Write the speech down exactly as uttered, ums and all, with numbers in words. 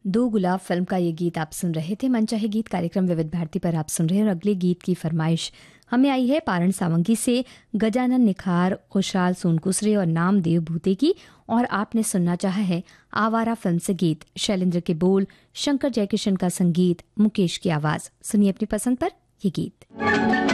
दो गुलाब फिल्म का ये गीत आप सुन रहे थे। मनचाहे गीत कार्यक्रम विविध भारती पर आप सुन रहे हैं और अगले गीत की फरमाइश हमें आई है पारण सावंगी से गजानन निखार, खुशहाल सोनकुसरे और नामदेव भूते की, और आपने सुनना चाहा है आवारा फिल्म से गीत। शैलेंद्र के बोल, शंकर जयकिशन का संगीत, मुकेश की आवाज। सुनिए अपनी पसंद पर ये गीत।